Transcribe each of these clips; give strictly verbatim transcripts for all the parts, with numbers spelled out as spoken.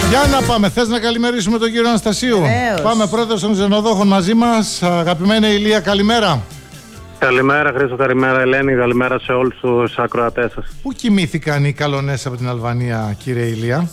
Για να πάμε, θες να καλημερίσουμε τον κύριο Αναστασίου? Βεβαίως. Πάμε πρώτος των ξενοδόχων μαζί μας. Αγαπημένη Ηλία, καλημέρα. Καλημέρα Χρήστο, καλημέρα Ελένη, καλημέρα σε όλους τους ακροατές σας. Πού κοιμήθηκαν οι καλονές από την Αλβανία, κύριε Ηλία?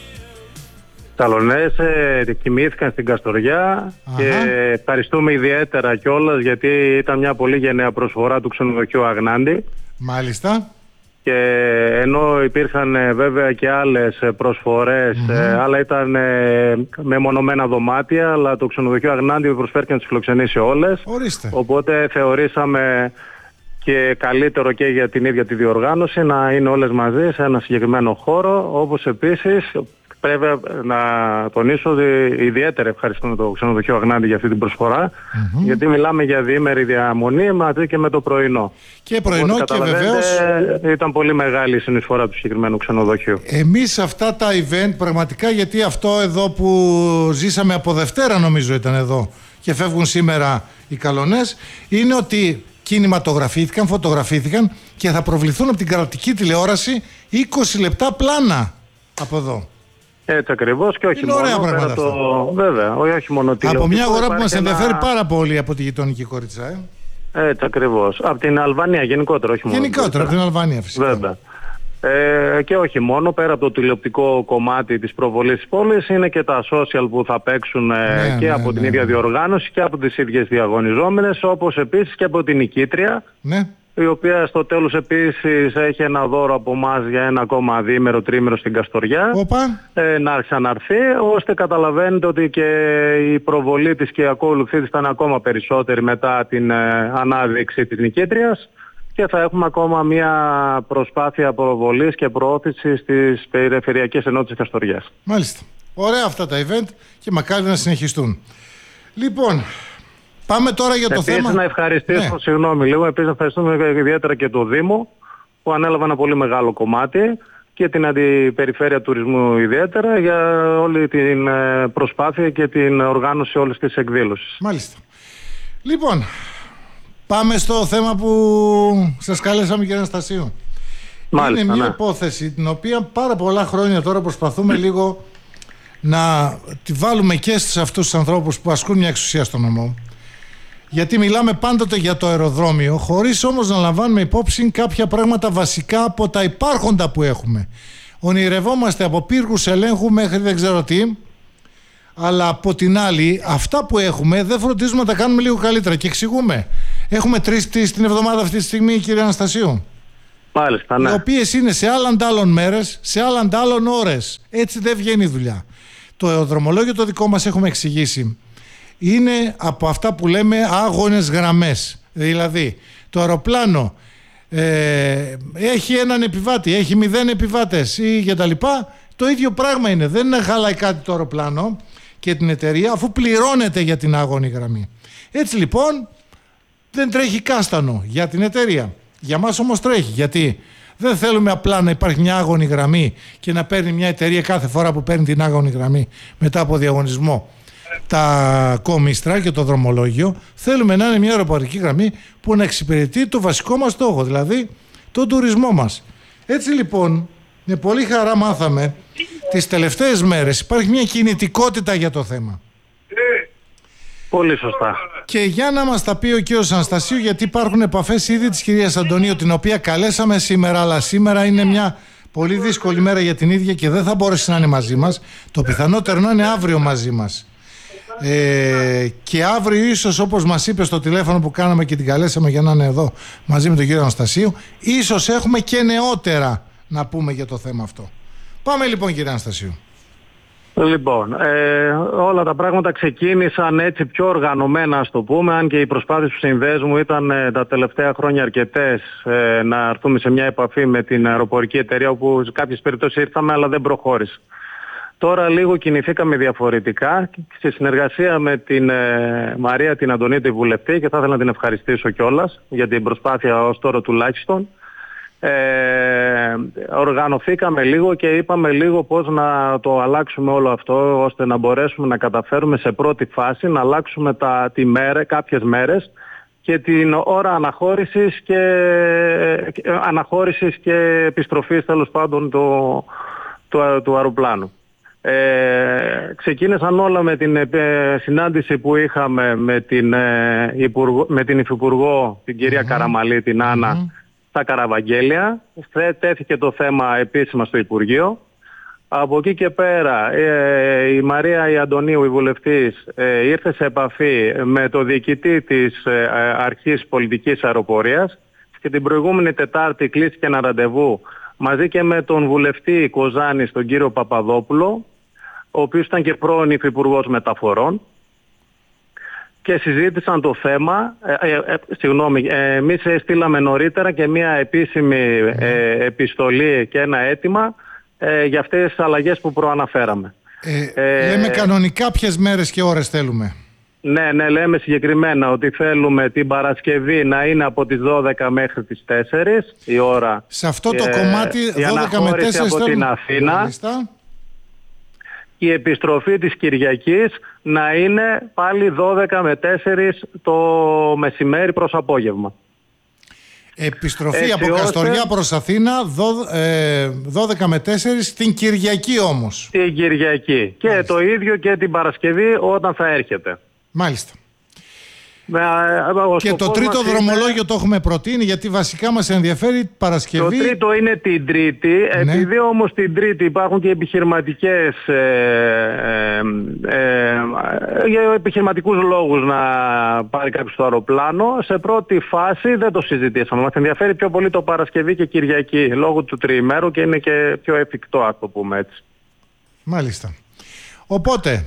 Καλονές, ε, κοιμήθηκαν στην Καστοριά. Αχα. Και ευχαριστούμε ιδιαίτερα κιόλας γιατί ήταν μια πολύ γενναία προσφορά του ξενοδοχείου Αγνάντη. Μάλιστα. Και ενώ υπήρχαν ε, βέβαια και άλλες προσφορές, mm-hmm. ε, αλλά ήταν ε, μεμονωμένα δωμάτια, αλλά το ξενοδοχείο Αγνάντη προσφέρθηκε να τις φιλοξενήσει όλες. Ορίστε. Οπότε θεωρήσαμε και καλύτερο και για την ίδια τη διοργάνωση να είναι όλες μαζί σε ένα συγκεκριμένο χώρο, όπως επίσης πρέπει να τονίσω ότι ιδιαίτερα ευχαριστούμε το ξενοδοχείο Αγνάντη για αυτή την προσφορά, mm-hmm. γιατί μιλάμε για διήμερη διαμονή μαζί και με το πρωινό. Και πρωινό. Οπότε, και βεβαίως ήταν πολύ μεγάλη η συνεισφορά του συγκεκριμένου ξενοδοχείου. Εμείς αυτά τα event πραγματικά, γιατί αυτό εδώ που ζήσαμε από Δευτέρα νομίζω ήταν εδώ και φεύγουν σήμερα οι καλονές, είναι ότι κινηματογραφήθηκαν, φωτογραφήθηκαν και θα προβληθούν από την κρατική τηλεόραση είκοσι λεπτά πλάνα από εδώ. Έτσι ακριβώς, και όχι είναι μόνο. Ωραία πράγματα το... Βέβαια, όχι μόνο από μια αγορά που μας ένα... ενδιαφέρει πάρα πολύ από τη γειτονική κορίτσα. Ε. Έτσι ακριβώς. Από την Αλβανία γενικότερα, όχι μόνο. Γενικότερα, από την Αλβανία φυσικά. Βέβαια. Ε, και όχι μόνο, πέρα από το τηλεοπτικό κομμάτι της προβολής της πόλης, είναι και τα social που θα παίξουν ναι, και ναι, από ναι, την ναι, ίδια ναι. διοργάνωση και από τις ίδιες διαγωνιζόμενες, όπως επίσης και από την νικήτρια. Ναι. Η οποία στο τέλος επίσης έχει ένα δώρο από εμάς για ένα ακόμα διήμερο, τρίμερο στην Καστοριά. Ε, να ξαναρθεί, ώστε καταλαβαίνετε ότι και η προβολή της και η ακόλουθή της ήταν ακόμα περισσότερη μετά την ε, ανάδειξη της νικήτριας και θα έχουμε ακόμα μια προσπάθεια προβολής και προώθησης στις περιφερειακές ενότητες της Καστοριάς. Μάλιστα. Ωραία αυτά τα event και μακάρι να συνεχιστούν. Λοιπόν... Πάμε τώρα για το επίσης, θέμα. Να ευχαριστήσω, ναι. συγγνώμη λίγο, επίσης να ευχαριστούμε ιδιαίτερα και το Δήμο που ανέλαβε ένα πολύ μεγάλο κομμάτι και την Αντιπεριφέρεια Τουρισμού ιδιαίτερα για όλη την προσπάθεια και την οργάνωση όλης της εκδήλωσης. Μάλιστα. Λοιπόν, πάμε στο θέμα που σας καλέσαμε, κύριε Αναστασίου. Μάλιστα, είναι μια ναι. υπόθεση την οποία πάρα πολλά χρόνια τώρα προσπαθούμε λίγο να τη βάλουμε και σε αυτούς τους ανθρώπους που ασκούν μια εξουσία στο νομό. Γιατί μιλάμε πάντοτε για το αεροδρόμιο, χωρίς όμως να λαμβάνουμε υπόψη κάποια πράγματα βασικά από τα υπάρχοντα που έχουμε. Ονειρευόμαστε από πύργους ελέγχου μέχρι δεν ξέρω τι, αλλά από την άλλη, αυτά που έχουμε δεν φροντίζουμε να τα κάνουμε λίγο καλύτερα. Και εξηγούμε. Έχουμε τρεις πτήσεις την εβδομάδα αυτή τη στιγμή, κύριε Αναστασίου. Μάλιστα, ναι. Οι οποίες είναι σε άλλαν άλλων μέρες, σε άλλαν άλλων ώρες. Έτσι δεν βγαίνει η δουλειά. Το αεροδρομολόγιο το δικό μας έχουμε εξηγήσει. Είναι από αυτά που λέμε άγονες γραμμές. Δηλαδή, το αεροπλάνο ε, έχει έναν επιβάτη, έχει μηδέν επιβάτες ή και τα λοιπά. Το ίδιο πράγμα είναι. Δεν χαλάει κάτι το αεροπλάνο και την εταιρεία αφού πληρώνεται για την άγονη γραμμή. Έτσι λοιπόν δεν τρέχει κάστανο για την εταιρεία. Για μας όμως τρέχει. Γιατί δεν θέλουμε απλά να υπάρχει μια άγονη γραμμή και να παίρνει μια εταιρεία κάθε φορά που παίρνει την άγονη γραμμή μετά από διαγωνισμό τα κόμιστρα και το δρομολόγιο. Θέλουμε να είναι μια αεροπορική γραμμή που να εξυπηρετεί το βασικό μας στόχο, δηλαδή τον τουρισμό μας. Έτσι λοιπόν, με πολύ χαρά μάθαμε τις τελευταίες μέρες υπάρχει μια κινητικότητα για το θέμα. Πολύ σωστά. Και για να μας τα πει ο κύριος Αναστασίου, γιατί υπάρχουν επαφές ήδη της κυρίας Αντωνίου, την οποία καλέσαμε σήμερα, αλλά σήμερα είναι μια πολύ δύσκολη μέρα για την ίδια και δεν θα μπορέσει να είναι μαζί μας. Το πιθανότερο να είναι αύριο μαζί μας. Ε, και αύριο ίσως, όπως μας είπε στο τηλέφωνο που κάναμε και την καλέσαμε για να είναι εδώ μαζί με τον κύριο Αναστασίου, ίσως έχουμε και νεότερα να πούμε για το θέμα αυτό. Πάμε λοιπόν, κύριε Αναστασίου. Λοιπόν, ε, όλα τα πράγματα ξεκίνησαν έτσι πιο οργανωμένα, ας το πούμε, αν και οι προσπάθειες του συνδέσμου ήταν ε, τα τελευταία χρόνια αρκετές ε, να έρθουμε σε μια επαφή με την αεροπορική εταιρεία, όπου σε κάποιες περιπτώσεις ήρθαμε αλλά δεν προχώρησε. Τώρα λίγο κινηθήκαμε διαφορετικά σε συνεργασία με την ε, Μαρία την Αντωνίου, τη βουλευτή, και θα ήθελα να την ευχαριστήσω κιόλας για την προσπάθεια ως τώρα τουλάχιστον. Ε, οργανωθήκαμε λίγο και είπαμε λίγο πώς να το αλλάξουμε όλο αυτό, ώστε να μπορέσουμε να καταφέρουμε σε πρώτη φάση να αλλάξουμε τα, τη μέρα, κάποιες μέρες και την ώρα αναχώρησης και, ε, αναχώρησης και επιστροφής τέλος πάντων του, του, του αεροπλάνου. Ε, ξεκίνησαν όλα με την ε, συνάντηση που είχαμε με την, ε, υπουργό, με την Υφυπουργό, την κυρία mm-hmm. Καραμαλή, την Άννα, mm-hmm. στα Καραβαγγέλια. Τέθηκε το θέμα επίσημα στο Υπουργείο. Από εκεί και πέρα ε, η Μαρία η Αντωνίου, η βουλευτής, ε, ήρθε σε επαφή με το διοικητή της ε, Αρχής Πολιτικής Αεροπορίας και την προηγούμενη Τετάρτη κλείστηκε ένα ραντεβού μαζί και με τον βουλευτή Κοζάνη, τον κύριο Παπαδόπουλο, ο οποίος ήταν και πρώην Υφυπουργός Μεταφορών, και συζήτησαν το θέμα. Ε, ε, ε, συγγνώμη, ε, εμείς στείλαμε νωρίτερα και μια επίσημη ε, επιστολή και ένα αίτημα ε, για αυτές τις αλλαγές που προαναφέραμε. Ε, ε, λέμε κανονικά ποιες μέρες και ώρες θέλουμε. Ναι, ναι, λέμε συγκεκριμένα ότι θέλουμε την Παρασκευή να είναι από τις δώδεκα μέχρι τις τέσσερις η ώρα. Σε αυτό το ε, κομμάτι δώδεκα με τέσσερις από την Αθήνα. Η επιστροφή της Κυριακής να είναι πάλι δώδεκα με τέσσερις το μεσημέρι προς απόγευμα. Επιστροφή έτσι από ώστε... Καστοριά προς Αθήνα δώδεκα με τέσσερις την Κυριακή όμως. Την Κυριακή. Και μάλιστα. Το ίδιο και την Παρασκευή όταν θα έρχεται. Μάλιστα. Με, και το τρίτο δρομολόγιο είναι... το έχουμε προτείνει, γιατί βασικά μας ενδιαφέρει Παρασκευή. Το τρίτο είναι την Τρίτη. Ναι. Επειδή όμως την Τρίτη υπάρχουν και επιχειρηματικές ε, ε, ε, για επιχειρηματικούς λόγους να πάρει κάποιος το αεροπλάνο, σε πρώτη φάση δεν το συζητήσαμε. Μας ενδιαφέρει πιο πολύ το Παρασκευή και Κυριακή λόγω του τριημέρου και είναι και πιο εφικτό, ας το πούμε έτσι. Μάλιστα. Οπότε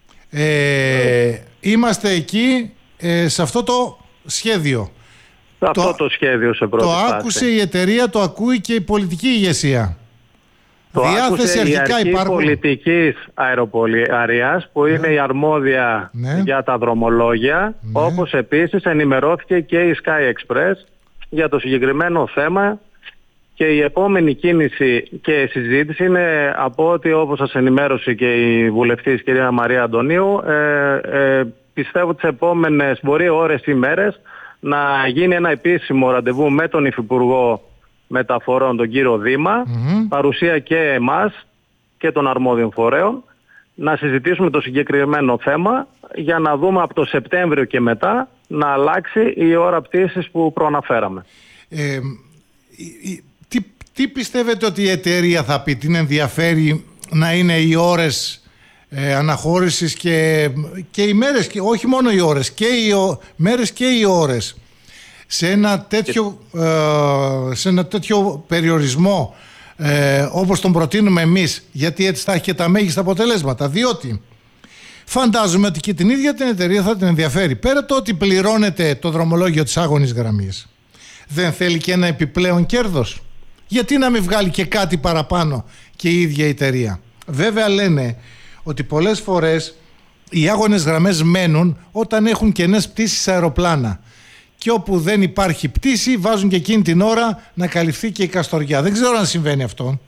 ε, είμαστε εκεί ε, σε αυτό το σχέδιο. Αυτό το, το σχέδιο σε πρώτη το φάση. Το άκουσε η εταιρεία, το ακούει και η πολιτική ηγεσία. Το διάθεση άκουσε αρχικά η αρχή υπάρχουν... πολιτικής αεροπορίας που είναι ναι. η αρμόδια ναι. για τα δρομολόγια, ναι. όπως επίσης ενημερώθηκε και η Sky Express για το συγκεκριμένο θέμα. Και η επόμενη κίνηση και συζήτηση είναι, από ότι όπως σας ενημέρωσε και η βουλευτής κυρία Μαρία Αντωνίου, ε, ε, πιστεύω τις επόμενες μπορεί ώρες ή μέρες να γίνει ένα επίσημο ραντεβού με τον Υφυπουργό Μεταφορών, τον κύριο Δήμα, mm-hmm. παρουσία και εμάς και των αρμόδιων φορέων, να συζητήσουμε το συγκεκριμένο θέμα για να δούμε από το Σεπτέμβριο και μετά να αλλάξει η ώρα πτήσης που προαναφέραμε. Ε, η... Τι, τι πιστεύετε ότι η εταιρεία θα πει, την ενδιαφέρει να είναι οι ώρες ε, αναχώρησης και, και οι μέρες, και όχι μόνο οι ώρες, και οι ο, μέρες και οι ώρες σε ένα τέτοιο, ε, σε ένα τέτοιο περιορισμό ε, όπως τον προτείνουμε εμείς, γιατί έτσι θα έχει και τα μέγιστα αποτελέσματα, διότι φαντάζομαι ότι και την ίδια την εταιρεία θα την ενδιαφέρει, πέρα το ότι πληρώνεται το δρομολόγιο της άγωνης γραμμής, δεν θέλει και ένα επιπλέον κέρδος? Γιατί να μην βγάλει και κάτι παραπάνω και η ίδια η εταιρεία? Βέβαια λένε ότι πολλές φορές οι άγωνες γραμμές μένουν όταν έχουν κενές πτήσεις αεροπλάνα, και όπου δεν υπάρχει πτήση βάζουν και εκείνη την ώρα να καλυφθεί και η Καστοριά. Δεν ξέρω αν συμβαίνει αυτό.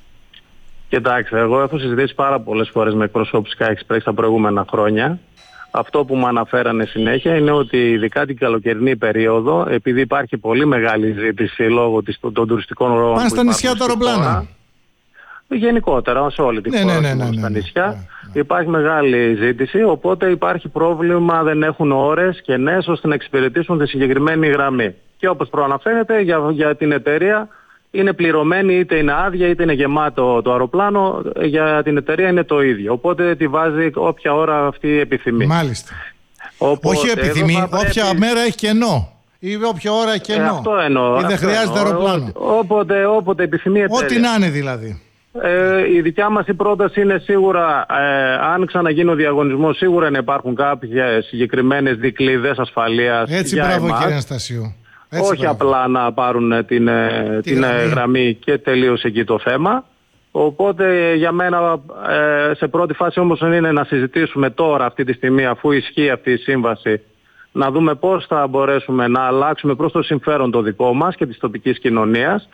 Κοιτάξτε, εγώ έχω συζητήσει πάρα πολλές φορές με εκπροσώπους Sky Express τα προηγούμενα χρόνια. Αυτό που μου αναφέρανε συνέχεια είναι ότι ειδικά την καλοκαιρινή περίοδο, επειδή υπάρχει πολύ μεγάλη ζήτηση λόγω της, των, των τουριστικών ροών. Πάνε στα νησιά τα αεροπλάνα. Γενικότερα, σε όλη την ναι, χώρα, ναι, ναι, ναι, ναι, στα ναι, νησιά, ναι, ναι. υπάρχει μεγάλη ζήτηση, οπότε υπάρχει πρόβλημα, δεν έχουν ώρες και νέες ώστε να εξυπηρετήσουν τη συγκεκριμένη γραμμή. Και όπως προαναφέρεται, για, για την εταιρεία είναι πληρωμένη, είτε είναι άδεια είτε είναι γεμάτο το αεροπλάνο, για την εταιρεία είναι το ίδιο. Οπότε τη βάζει όποια ώρα αυτή επιθυμεί. Μάλιστα. Οπότε, όχι επιθυμεί, πρέπει... όποια μέρα έχει κενό. Ή όποια ώρα έχει κενό. Ε, αυτό εννοώ. Ή δεν χρειάζεται εννοώ. αεροπλάνο. Όποτε, όποτε επιθυμεί η εταιρεία. Ό,τι να είναι δηλαδή. Ε, η δικιά μας η πρόταση είναι σίγουρα, ε, αν ξαναγίνει ο διαγωνισμός, σίγουρα να υπάρχουν κάποιες συγκεκριμένες δικλείδες ασφαλείας. Έτσι, για μπράβο εμάς. Κύριε Αναστασίου. Έτσι, όχι μπράβο. απλά να πάρουν την, την γραμμή. γραμμή και τελείωσε εκεί το θέμα. Οπότε για μένα ε, σε πρώτη φάση όμως είναι να συζητήσουμε τώρα αυτή τη στιγμή, αφού ισχύει αυτή η σύμβαση, να δούμε πώς θα μπορέσουμε να αλλάξουμε προς το συμφέρον το δικό μας και της τοπικής κοινωνίας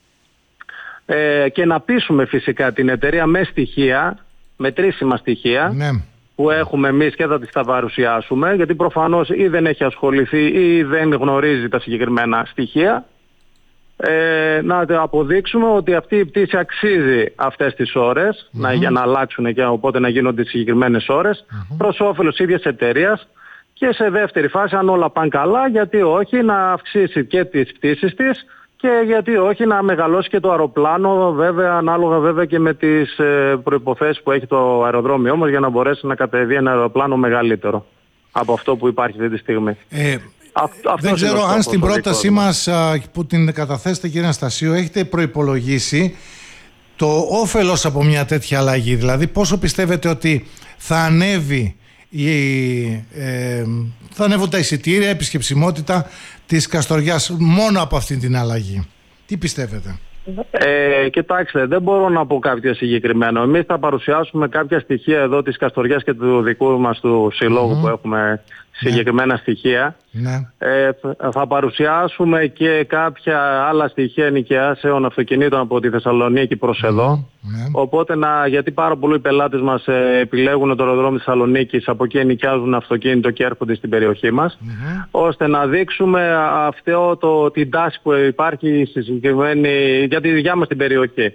ε, και να πείσουμε φυσικά την εταιρεία με στοιχεία, μετρήσιμα στοιχεία, ναι. που έχουμε εμείς και θα τις τα παρουσιάσουμε, γιατί προφανώς ή δεν έχει ασχοληθεί ή δεν γνωρίζει τα συγκεκριμένα στοιχεία, Ε, να αποδείξουμε ότι αυτή η πτήση αξίζει αυτές τις ώρες, mm-hmm. να, για να αλλάξουν και οπότε να γίνονται συγκεκριμένες ώρες, mm-hmm. προς όφελος ίδιας εταιρείας, και σε δεύτερη φάση, αν όλα πάνε καλά, γιατί όχι να αυξήσει και τις πτήσεις της και γιατί όχι να μεγαλώσει και το αεροπλάνο, βέβαια ανάλογα βέβαια και με τις ε, προϋποθέσεις που έχει το αεροδρόμιο όμως, για να μπορέσει να κατεβεί ένα αεροπλάνο μεγαλύτερο από αυτό που υπάρχει αυτή τη στιγμή. Ε... Δεν ξέρω αν στην πρότασή μας που την καταθέσετε, κύριε Αναστασίου, έχετε προϋπολογίσει το όφελος από μια τέτοια αλλαγή. Δηλαδή πόσο πιστεύετε ότι θα ανέβει η, ε, θα ανέβουν τα εισιτήρια, επισκεψιμότητα της Καστοριάς μόνο από αυτή την αλλαγή. Τι πιστεύετε? Ε, κοιτάξτε, δεν μπορώ να πω κάποιο συγκεκριμένο. Εμείς θα παρουσιάσουμε κάποια στοιχεία εδώ της Καστοριάς και του δικού μας του συλλόγου mm-hmm. που έχουμε συγκεκριμένα ναι. στοιχεία. Ναι. Ε, θα παρουσιάσουμε και κάποια άλλα στοιχεία ενοικιάσεων αυτοκινήτων από τη Θεσσαλονίκη προς εδώ. Ναι. Οπότε, να, γιατί πάρα πολλοί πελάτες μας ε, επιλέγουν το αεροδρόμιο Θεσσαλονίκης, από εκεί ενοικιάζουν αυτοκίνητο και έρχονται στην περιοχή μας, mm-hmm. ώστε να δείξουμε αυτό το, την τάση που υπάρχει στη συγκεκριμένη, για τη δικιά μας την περιοχή.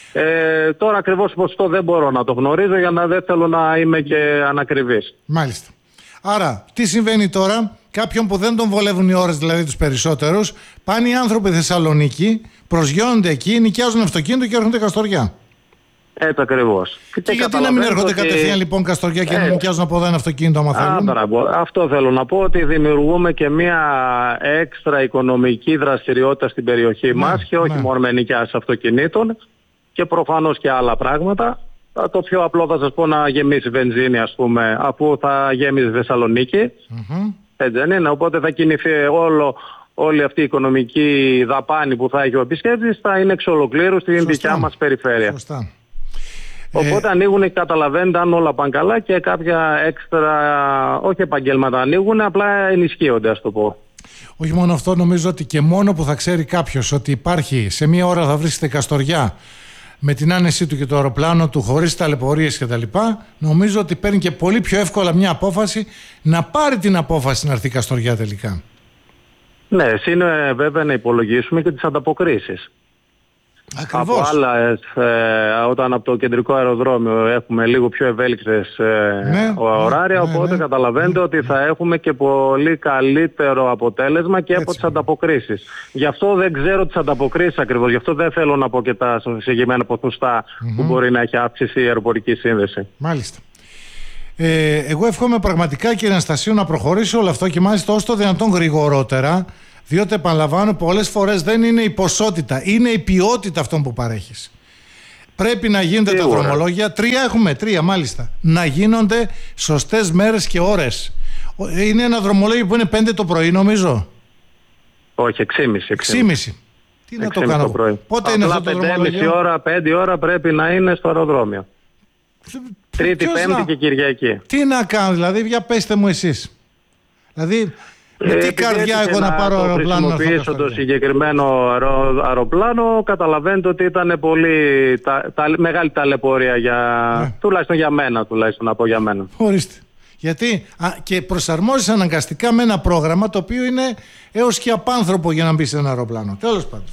Ε, τώρα ακριβώς ποσοστό δεν μπορώ να το γνωρίζω, για να δεν θέλω να είμαι και ανακριβής. Μάλιστα. Άρα, τι συμβαίνει τώρα? Κάποιον που δεν τον βολεύουν οι ώρες, δηλαδή τους περισσότερους, πάνε οι άνθρωποι Θεσσαλονίκη, προσγειώνονται εκεί, νοικιάζουν αυτοκίνητο και έρχονται Καστοριά. Έτσι ακριβώς. Και, και γιατί να μην έρχονται ότι... κατευθείαν λοιπόν Καστοριά και ε... να νοικιάζουν από εδώ ένα αυτοκίνητο, άμα θέλουν? Α, αυτό θέλω να πω, ότι δημιουργούμε και μια έξτρα οικονομική δραστηριότητα στην περιοχή ναι, μας, και όχι ναι. μόνο με νοικιάσεις αυτοκινήτων, και προφανώς και άλλα πράγματα. Το πιο απλό θα σας πω, να γεμίσει βενζίνη, ας πούμε, αφού θα γέμιζε Θεσσαλονίκη. Mm-hmm. Έτσι δεν είναι? Οπότε θα κινηθεί όλο, όλη αυτή η οικονομική δαπάνη που θα έχει ο επισκέπτης, θα είναι εξ ολοκλήρου στην δικιά μας περιφέρεια. Σωστά. Οπότε ε... ανοίγουν, καταλαβαίνετε, αν όλα πάνε καλά, και κάποια έξτρα, όχι επαγγέλματα ανοίγουν, απλά ενισχύονται, ας το πω. Όχι μόνο αυτό, νομίζω ότι και μόνο που θα ξέρει κάποιος ότι υπάρχει σε μία ώρα θα βρίσκεται Καστοριά, με την άνεσή του και το αεροπλάνο του, χωρίς ταλαιπωρίες και τα λοιπά, νομίζω ότι παίρνει και πολύ πιο εύκολα μια απόφαση να πάρει την απόφαση να έρθει η Καστοριά τελικά. Ναι, είναι βέβαια να υπολογίσουμε και τις ανταποκρίσεις. Ακριβώς. Από άλλα, ε, όταν από το κεντρικό αεροδρόμιο έχουμε λίγο πιο ευέλικτες ε, ναι, ωράρια, ναι, οπότε ναι, καταλαβαίνετε ναι, ότι ναι. θα έχουμε και πολύ καλύτερο αποτέλεσμα και έτσι από τις ανταποκρίσεις. Γι' αυτό δεν ξέρω τις ανταποκρίσεις ακριβώς, γι' αυτό δεν θέλω να πω και τα συγκεκριμένα ποσοστά mm-hmm. που μπορεί να έχει αύξηση η αεροπορική σύνδεση. Μάλιστα. Ε, εγώ εύχομαι πραγματικά, κύριε Αναστασίου, να προχωρήσει όλο αυτό, και μάλιστα όσο το δυνατόν γρηγορότερα. Διότι, επαναλαμβάνω, πολλές φορές δεν είναι η ποσότητα, είναι η ποιότητα αυτών που παρέχεις. Πρέπει να γίνονται τα δρομολόγια, τρία έχουμε, τρία μάλιστα, να γίνονται σωστές μέρες και ώρες. Είναι ένα δρομολόγιο που είναι πέντε το πρωί, νομίζω. Όχι, εξήμιση. Εξήμιση. Τι να το κάνω. Το Πότε είναι αυτό το δρομολόγιο? ώρα, πέντε ώρα πρέπει να είναι στο αεροδρόμιο. Τρίτη, Πέμπτη να... και Κυριακή. Τι να κάνω, δηλαδή, για πέστε μου εσείς. Δηλαδή... Με τι καρδιά εγώ να, να πάρω το αεροπλάνο να χρησιμοποιήσω το συγκεκριμένο αερο, αεροπλάνο, καταλαβαίνετε ότι ήταν πολύ τα, τα, μεγάλη ταλαιπωρία για, ναι. τουλάχιστον για μένα, τουλάχιστον να πω για μένα. Ορίστε. Γιατί α, και προσαρμόζεις αναγκαστικά με ένα πρόγραμμα το οποίο είναι έως και απάνθρωπο για να μπει σε ένα αεροπλάνο. Τέλος πάντων.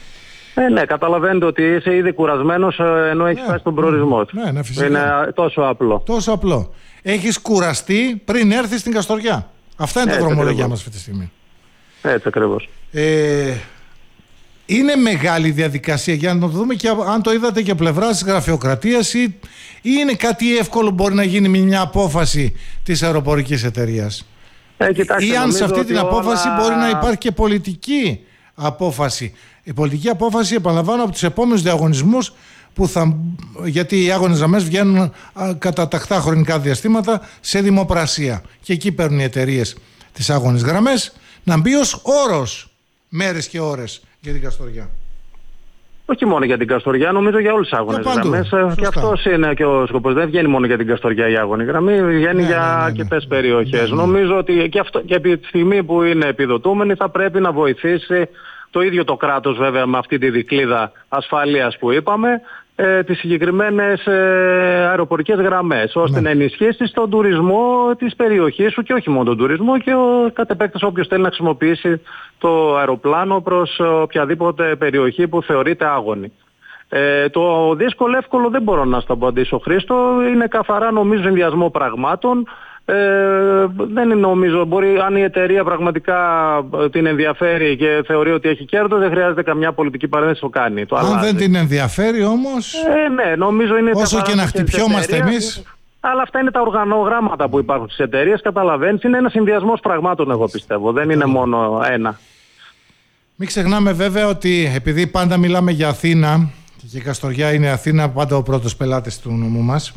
Ε, ναι, καταλαβαίνετε ότι είσαι ήδη κουρασμένος ενώ έχεις ναι, φτάσει στον προορισμό του. Ναι, ναι, φυσικά. Είναι τόσο απλό. Τόσο απλό. Έχεις κουραστεί πριν έρθεις στην Καστοριά. Αυτά είναι τα δρομολόγια μας αυτή τη στιγμή. Έτσι ακριβώς. Ε, είναι μεγάλη διαδικασία, για να το δούμε και αν το είδατε και πλευρά της γραφειοκρατίας, ή, ή είναι κάτι εύκολο, μπορεί να γίνει με μια απόφαση της αεροπορικής εταιρείας. Ε, κοιτάξτε, ή αν σε αυτή την απόφαση όλα... μπορεί να υπάρχει και πολιτική απόφαση. Η πολιτική απόφαση, επαναλαμβάνω, από τους επόμενους διαγωνισμούς, που θα, γιατί οι άγονες γραμμές βγαίνουν α, κατά τακτά χρονικά διαστήματα σε δημοπρασία. Και εκεί παίρνουν οι εταιρείες τις άγονες γραμμές να μπει ως όρος μέρες και ώρες για την Καστοριά. Όχι μόνο για την Καστοριά, νομίζω για όλες τις άγονες γραμμές. Και αυτός είναι και ο σκοπός. Δεν βγαίνει μόνο για την Καστοριά η άγονη γραμμή, βγαίνει ναι, για ναι, ναι, ναι. αρκετές περιοχές. Ναι, ναι. Νομίζω ότι και, αυτό, και από τη στιγμή που είναι επιδοτούμενη θα πρέπει να βοηθήσει το ίδιο το κράτος, βέβαια, με αυτή τη δικλίδα ασφαλείας που είπαμε, ε, τις συγκεκριμένες ε, αεροπορικές γραμμές, ώστε ναι. να ενισχύσεις τον τουρισμό της περιοχής σου και όχι μόνο τον τουρισμό και ο, κατ' επέκταση όποιος θέλει να χρησιμοποιήσει το αεροπλάνο προς οποιαδήποτε περιοχή που θεωρείται άγονη. Ε, το δύσκολο εύκολο δεν μπορώ να στο απαντήσω, Χρήστο. Είναι καθαρά νομίζω συνδυασμό πραγμάτων. Ε, δεν είναι νομίζω, μπορεί, αν η εταιρεία πραγματικά την ενδιαφέρει και θεωρεί ότι έχει κέρδος, δεν χρειάζεται καμιά πολιτική παρέμβαση να το κάνει. Το αν αλλάζει. δεν την ενδιαφέρει όμως, ε, ναι, νομίζω είναι όσο και να χτυπιόμαστε εμείς. Αλλά αυτά είναι τα οργανογράμματα που υπάρχουν στις εταιρείες, καταλαβαίνεις. Είναι ένα συνδυασμός πραγμάτων, εγώ πιστεύω. Δεν είναι μόνο ένα. Μην ξεχνάμε βέβαια ότι επειδή πάντα μιλάμε για Αθήνα και η Καστοριά είναι Αθήνα πάντα ο πρώτος πελάτης του νομού μας,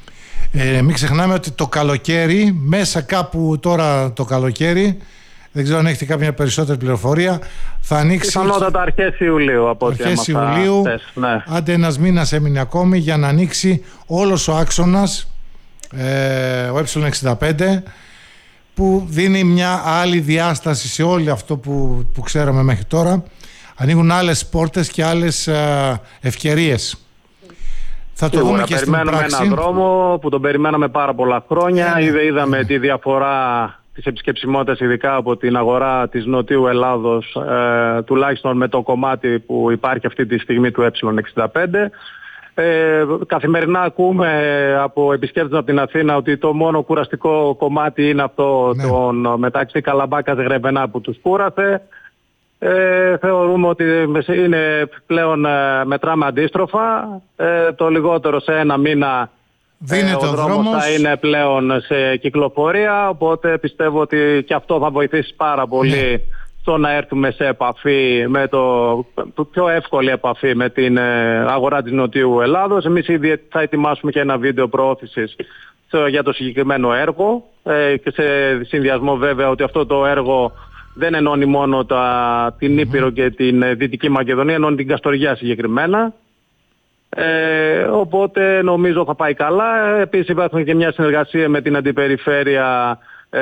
ε, μην ξεχνάμε ότι το καλοκαίρι, μέσα κάπου τώρα το καλοκαίρι, δεν ξέρω αν έχετε κάποια περισσότερη πληροφορία, θα ανοίξει. Πιθανότατα αρχές Ιουλίου από ό,τι αρχές Ιουλίου, ναι. άντε ένας μήνας έμεινε ακόμη για να ανοίξει όλος ο άξονας, ε, ο ε εξήντα πέντε, που δίνει μια άλλη διάσταση σε όλο αυτό που, που ξέραμε μέχρι τώρα. Ανοίγουν άλλες πόρτες και άλλες ε, ευκαιρίες. Θα το Σίγουρα, δούμε και στην πράξη. Περιμένουμε έναν δρόμο που τον περιμέναμε πάρα πολλά χρόνια. Yeah, Ήδη είδαμε yeah. τη διαφορά της επισκεψιμότητας, ειδικά από την αγορά της Νοτιού Ελλάδος, ε, τουλάχιστον με το κομμάτι που υπάρχει αυτή τη στιγμή του ε εξήντα πέντε. Ε, καθημερινά ακούμε από επισκέπτες από την Αθήνα ότι το μόνο κουραστικό κομμάτι είναι αυτό ναι. τον, μεταξύ Καλαμπάκας Γρεβενά που τους κούρασε. Ε, θεωρούμε ότι είναι πλέον ε, μετράμε αντίστροφα. Ε, το λιγότερο σε ένα μήνα ε, ο δρόμος, δρόμος θα είναι πλέον σε κυκλοφορία. Οπότε πιστεύω ότι και αυτό θα βοηθήσει πάρα πολύ ναι. στο να έρθουμε σε επαφή, με το, το πιο εύκολη επαφή με την ε, αγορά της Νοτιού Ελλάδος. Εμείς ήδη θα ετοιμάσουμε και ένα βίντεο προώθησης για το συγκεκριμένο έργο ε, και σε συνδυασμό βέβαια ότι αυτό το έργο δεν ενώνει μόνο τα, την Ήπειρο και την Δυτική Μακεδονία, ενώνει την Καστοριά συγκεκριμένα. Ε, οπότε νομίζω θα πάει καλά. Επίσης υπάρχει και μια συνεργασία με την Αντιπεριφέρεια ε,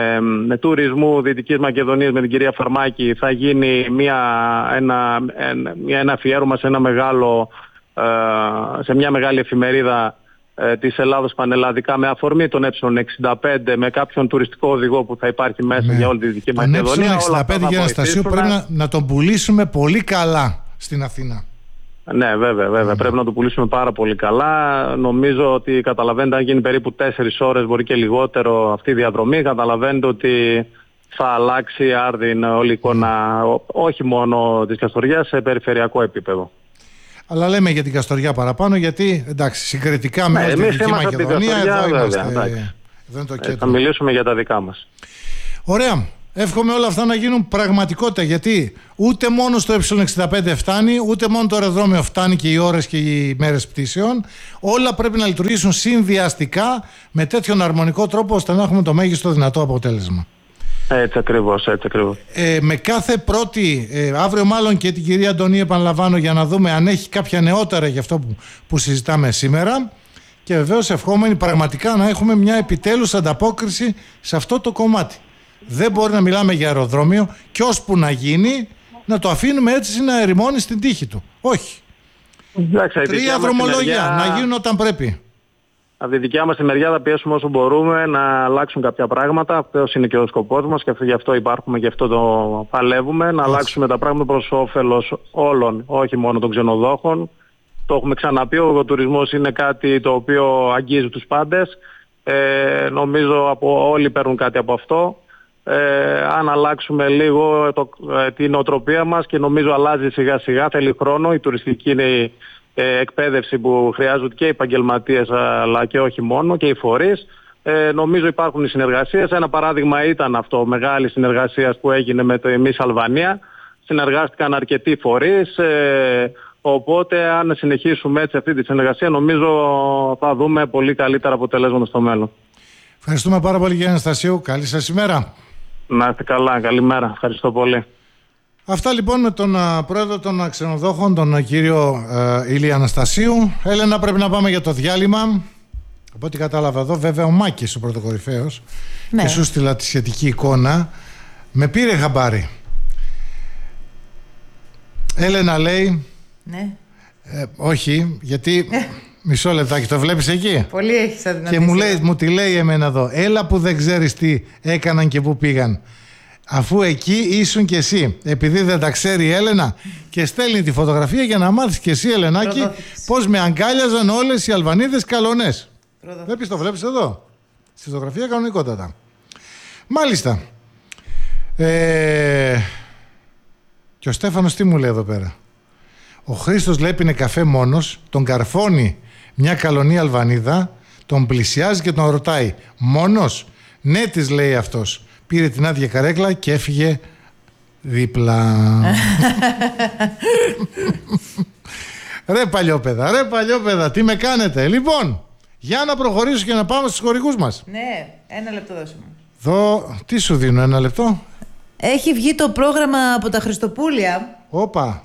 ε, Τουρισμού Δυτικής Μακεδονίας με την κυρία Φαρμάκη. Θα γίνει μια, ένα, ένα, ένα αφιέρωμα σε, ένα μεγάλο, ε, σε μια μεγάλη εφημερίδα της Ελλάδος πανελλαδικά με αφορμή τον ε εξήντα πέντε, με κάποιον τουριστικό οδηγό που θα υπάρχει μέσα ναι. για όλη τη Δυτική Μακεδονία. Τον ε εξήντα πέντε για Αναστασίου πρέπει να, να τον πουλήσουμε πολύ καλά στην Αθήνα. Ναι, βέβαια, βέβαια. Mm. Πρέπει να το πουλήσουμε πάρα πολύ καλά. Νομίζω ότι καταλαβαίνετε, αν γίνει περίπου τέσσερις ώρες, μπορεί και λιγότερο αυτή η διαδρομή, καταλαβαίνετε ότι θα αλλάξει άρδιν όλη η εικόνα, mm. όχι μόνο της Καστοριάς, σε περιφερειακό επίπεδο. Αλλά λέμε για την Καστοριά παραπάνω, γιατί εντάξει, συγκριτικά με ναι, τη Δυτική Μακεδονία, εδώ είμαστε. Βέβαια, εδώ είναι το κέντρο. Θα μιλήσουμε για τα δικά μας. Ωραία. Εύχομαι όλα αυτά να γίνουν πραγματικότητα, γιατί ούτε μόνο στο ε εξήντα πέντε φτάνει, ούτε μόνο το αεροδρόμιο φτάνει και οι ώρες και οι μέρες πτήσεων. Όλα πρέπει να λειτουργήσουν συνδυαστικά με τέτοιον αρμονικό τρόπο, ώστε να έχουμε το μέγιστο δυνατό αποτέλεσμα. Έτσι ακριβώς, έτσι ακριβώς. Ε, με κάθε πρώτη, ε, αύριο μάλλον και την κυρία Αντωνία επαναλαμβάνω για να δούμε αν έχει κάποια νεότερα για αυτό που, που συζητάμε σήμερα, και βεβαίως ευχόμενοι πραγματικά να έχουμε μια επιτέλους ανταπόκριση σε αυτό το κομμάτι. Δεν μπορεί να μιλάμε για αεροδρόμιο και ώσπου να γίνει να το αφήνουμε έτσι να ερημώνει στην τύχη του. Όχι. Εντάξει, Τρία δρομολόγια μεριά... να γίνουν όταν πρέπει. Από τη δικιά μας τη μεριά θα πιέσουμε όσο μπορούμε να αλλάξουν κάποια πράγματα. Αυτός είναι και ο σκοπός μας και γι' αυτό υπάρχουμε και αυτό το παλεύουμε. Να αλλάξουμε τα πράγματα προς όφελος όλων, όχι μόνο των ξενοδόχων. Το έχουμε ξαναπεί, ο τουρισμός είναι κάτι το οποίο αγγίζει τους πάντες. Ε, νομίζω από όλοι παίρνουν κάτι από αυτό. Ε, αν αλλάξουμε λίγο το, ε, την οτροπία μας, και νομίζω αλλάζει σιγά σιγά, θέλει χρόνο. Η τουριστική είναι η ε, εκπαίδευση που χρειάζονται και οι επαγγελματίες, αλλά και όχι μόνο, και οι φορείς. Ε, νομίζω υπάρχουν οι συνεργασίες. Ένα παράδειγμα ήταν αυτό, μεγάλη συνεργασία που έγινε με το εμείς Αλβανία. Συνεργάστηκαν αρκετοί φορείς. Ε, οπότε αν συνεχίσουμε έτσι αυτή τη συνεργασία, νομίζω θα δούμε πολύ καλύτερα αποτελέσματα στο μέλλον. Ευχαριστούμε πάρα πολύ κύριε Αναστασίου. Καλή σας ημέρα. Να είστε καλά. Καλημέρα. Ευχαριστώ πολύ. Αυτά λοιπόν με τον uh, πρόεδρο των ξενοδόχων, τον uh, κύριο uh, Ηλία Αναστασίου. Έλενα, πρέπει να πάμε για το διάλειμμα. Από ό,τι κατάλαβα εδώ, βέβαια ο Μάκης ο πρωτοκορυφαίος, ναι. Και σου στείλα τη σχετική εικόνα. Με πήρε χαμπάρι. Έλενα λέει, ναι. Ε, όχι, γιατί. Μισό λεπτάκι, το βλέπεις εκεί. Πολύ έχεις αδυνατήσει. Και μου, λέει, μου τη λέει εμένα εδώ. Έλα που δεν ξέρεις τι έκαναν και πού πήγαν. Αφού εκεί ήσουν κι εσύ. Επειδή δεν τα ξέρει η Έλενα και στέλνει τη φωτογραφία για να μάθεις κι εσύ, Ελενάκη, πώς με αγκάλιαζαν όλες οι Αλβανίδες καλονές. Βλέπεις, το βλέπεις εδώ. Στη φωτογραφία κανονικότατα. Μάλιστα. Ε... Και ο Στέφανος τι μου λέει εδώ πέρα. Ο Χρήστος λέει πίνε καφέ μόνος, τον καρφώνει μια καλονή Αλβανίδα, τον πλησιάζει και τον ρωτάει μόνος. Ναι, της λέει αυτός. Πήρε την άδεια καρέκλα και έφυγε δίπλα. Ρε παλιόπαιδα, ρε παλιόπαιδα, τι με κάνετε. Λοιπόν, για να προχωρήσω και να πάμε στους χορηγούς μας. Ναι, ένα λεπτό δώσε μου. Δω, τι σου δίνω, ένα λεπτό. Έχει βγει το πρόγραμμα από τα Χριστοπούλια. Όπα.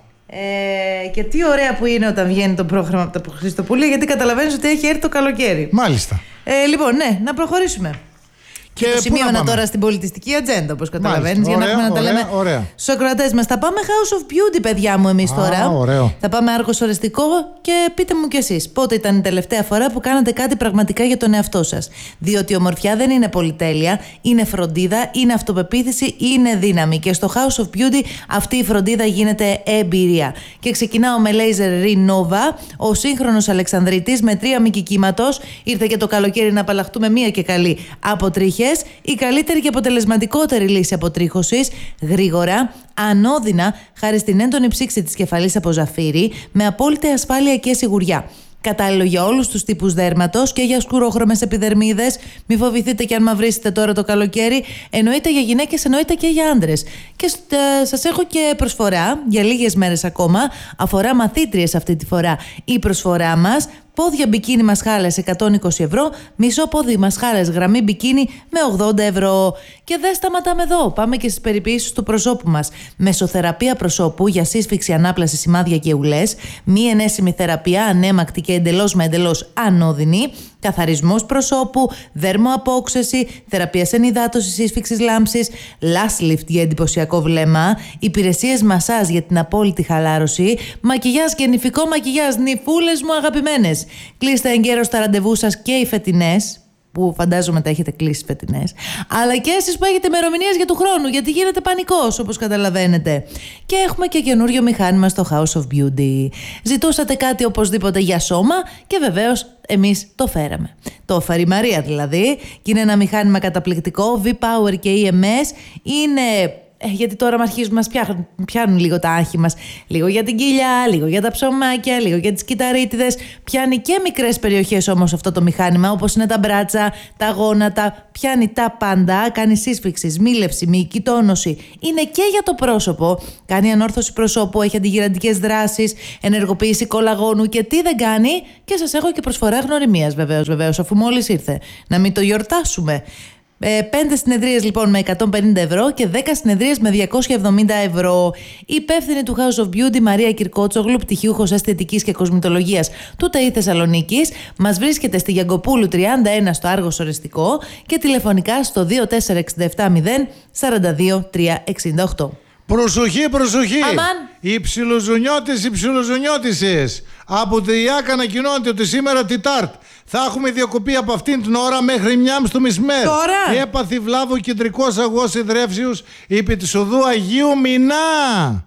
Ε, και τι ωραία που είναι όταν βγαίνει το πρόγραμμα από τα Χριστοπούλια, γιατί καταλαβαίνεις ότι έχει έρθει το καλοκαίρι. Μάλιστα. Ε, λοιπόν, ναι, να προχωρήσουμε. Και, και το σημείωνα τώρα στην πολιτιστική ατζέντα, όπως καταλαβαίνεις, για να έχουμε να τα λέμε στους ακροατές μας. Θα πάμε House of Beauty, παιδιά μου, εμείς τώρα. Ωραίο. Θα πάμε Άργος Ορεστικό και πείτε μου κι εσείς, πότε ήταν η τελευταία φορά που κάνατε κάτι πραγματικά για τον εαυτό σας. Διότι η ομορφιά δεν είναι πολυτέλεια, είναι φροντίδα, είναι αυτοπεποίθηση, είναι δύναμη. Και στο House of Beauty αυτή η φροντίδα γίνεται εμπειρία. Και ξεκινάω με Laser Renova, ο σύγχρονος Αλεξανδρίτης με τρία μήκη κύματος. Ήρθε και το καλοκαίρι να απαλλαχτούμε μία και καλή από τρίχες. Η καλύτερη και αποτελεσματικότερη λύση αποτρίχωσης, γρήγορα, ανώδυνα, χάρη στην έντονη ψήξη της κεφαλής από ζαφύρι, με απόλυτη ασφάλεια και σιγουριά. Κατάλληλο για όλους τους τύπους δέρματος και για σκουρόχρωμες επιδερμίδες. Μη φοβηθείτε και αν μαυρίσετε τώρα το καλοκαίρι. Εννοείται για γυναίκες, εννοείται και για άντρες. Και ε, σας έχω και προσφορά για λίγες μέρες ακόμα. Αφορά μαθήτριες αυτή τη φορά η προσφορά μας. Πόδια μπικίνι μασχάλες εκατόν είκοσι ευρώ, μισό πόδι μασχάλες γραμμή μπικίνι με ογδόντα ευρώ. Και δεν σταματάμε εδώ. Πάμε και στις περιποίησεις του προσώπου μας. Μεσοθεραπεία προσώπου για σύσφυξη, ανάπλαση, σημάδια και ουλές. Μη ενέσιμη θεραπεία, ανέμακτη και εντελώς με εντελώς ανώδυνη. Καθαρισμός προσώπου, δέρμοαπόξεση, θεραπεία σε ενυδάτωση, σύσφυξης λάμψης, lash lift για εντυπωσιακό βλέμμα, υπηρεσίες μασάζ για την απόλυτη χαλάρωση, μακιγιάζ και νηφικό μακιγιάζ, νυφούλες μου αγαπημένες. Κλείστε εγκαίρως τα ραντεβού σας και οι φετινές, που φαντάζομαι τα έχετε κλείσει φετινές, αλλά και εσείς που έχετε ημερομηνίες για του χρόνου, γιατί γίνεται πανικός, όπως καταλαβαίνετε. Και έχουμε και καινούριο μηχάνημα στο House of Beauty. Ζητούσατε κάτι οπωσδήποτε για σώμα και βεβαίως εμείς το φέραμε. Το φέρει Μαρία δηλαδή, και είναι ένα μηχάνημα καταπληκτικό, V-Power και ι εμ ες. Είναι... Ε, γιατί τώρα αρχίζουν να μας πιάνουν, πιάνουν λίγο τα άγχη μας. Λίγο για την κοιλιά, λίγο για τα ψωμάκια, λίγο για τις κυταρίτιδες. Πιάνει και μικρές περιοχές όμως αυτό το μηχάνημα, όπως είναι τα μπράτσα, τα γόνατα. Πιάνει τα πάντα, κάνει σύσφυξη, σμίλευση, μυϊκή τόνωση. Είναι και για το πρόσωπο. Κάνει ανόρθωση προσώπου, έχει αντιγυραντικές δράσεις, ενεργοποίηση κολαγόνου και τι δεν κάνει. Και σας έχω και προσφορά γνωριμίας βεβαίως, βεβαίως, αφού μόλις ήρθε. Να μην το γιορτάσουμε. Ε, πέντε συνεδρίες λοιπόν με εκατόν πενήντα ευρώ και δέκα συνεδρίες με διακόσια εβδομήντα ευρώ. Η υπεύθυνη του House of Beauty Μαρία Κυρκότσογλου, πτυχιούχος αισθητικής και κοσμητολογίας του ΤΕΙ Θεσσαλονίκης, μας βρίσκεται στη Γιαγκοπούλου τριάντα ένα στο Άργος Ορεστικό και τηλεφωνικά στο δύο τέσσερα έξι επτά μηδέν τέσσερα δύο τρία εξήντα οκτώ. Προσοχή, προσοχή! Αμάν. Οι ψιλοζουνιώτες, οι ψιλοζουνιώτησες από τη ΙΑΚ ανακοινώνεται ότι σήμερα τη Τάρτ θα έχουμε διακοπή από αυτήν την ώρα μέχρι μια στο μεσημέρι. Τώρα! Έπαθη βλάβο κεντρικός αγωγός υδρεύσεως επί της οδού Αγίου Μινά.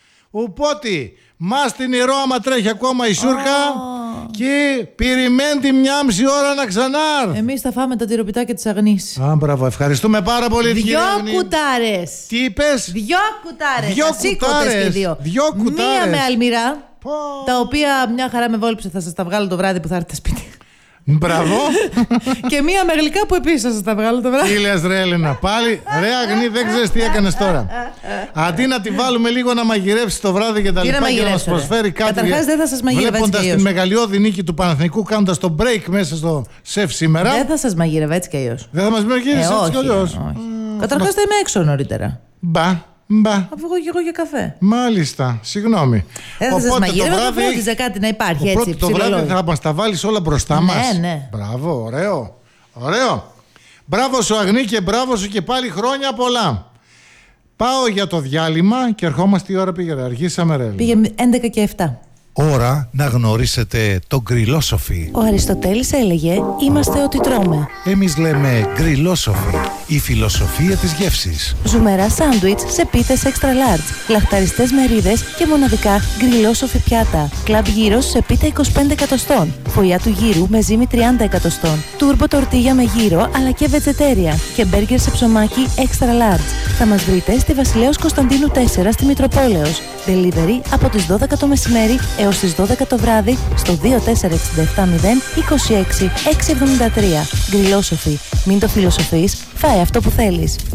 Οπότε, μας την νερό άμα τρέχει ακόμα η σούρκα oh. και περιμένει μια μισή ώρα να ξανάρ. Εμείς θα φάμε τα τυροπιτάκια της Αγνής. Α, μπράβο, ευχαριστούμε πάρα πολύ. Δυο κουτάρες. Τι είπες? Δυο κουτάρες. Δυο κουτάρες. Και δύο. Δυο κουτάρες. Μία με αλμυρά, oh. τα οποία μια χαρά με βόλεψε, θα σας τα βγάλω το βράδυ που θα έρθετε σπίτι. Μπράβο. Και μία με γλυκά που επίσης θα σας τα βγάλω το βράδυ. Τι λες ρε Έλενα, πάλι ρε Αγνή, δεν ξέρεις τι έκανες τώρα. Αντί να τη βάλουμε λίγο να μαγειρεύσει το βράδυ και τα λοιπά και να μας προσφέρει κάτι. Καταρχάς δεν θα σας μαγειρεύει. Βλέποντας την μεγαλειώδη νίκη του Παναθηναϊκού, κάνοντας το break μέσα στο σεφ σήμερα. Δεν θα σας μαγειρεύει έτσι κι αλλιώς. Δεν θα μας μαγειρεύει έτσι κι αλλιώς. Καταρχάς θα είμαι έξω νωρίτερα. Μπα. Μπα. Αφού εγώ και εγώ για καφέ. Μάλιστα, συγγνώμη. Δεν θα σας μαγειρεύω, θα φρόντιζε κάτι να υπάρχει έτσι. Πρώτο, το βράδυ θα μας τα βάλεις όλα μπροστά ναι, μας. Ναι. Μπράβο, ωραίο. Ωραίο. Μπράβο σου Αγνή και μπράβο σου και πάλι χρόνια πολλά. Πάω για το διάλειμμα και ερχόμαστε η ώρα πήγε. Αργήσαμε ρε. Πήγε έντεκα και επτά. Ώρα να γνωρίσετε το γκριλόσοφι. Ο Αριστοτέλης έλεγε «Είμαστε ό,τι τρώμε». Εμείς λέμε γκριλόσοφι, η φιλοσοφία της γεύσης. Ζουμερά σάντουιτς σε πίτες extra large, λαχταριστές μερίδες και μοναδικά γκριλόσοφι πιάτα. Κλαμπ γύρος σε πίτα είκοσι πέντε εκατοστών. Φωλιά του γύρου με ζύμη τριάντα εκατοστών. Τούρμπο τορτίγια με γύρο αλλά και βετζετέρια. Και μπέργκερ σε ψωμάκι extra large. Θα μας βρείτε στη Βασιλέως Κωνσταντίνου τέσσερα στη Μητροπόλεως. Delivery από τις δώδεκα το μεσημέρι έως τις δώδεκα το βράδυ στο δύο τέσσερα έξι επτά μηδέν είκοσι έξι εξακόσια εβδομήντα τρία. Γκριλόσοφι. Μην το φιλοσοφείς, φάε αυτό που θέλεις.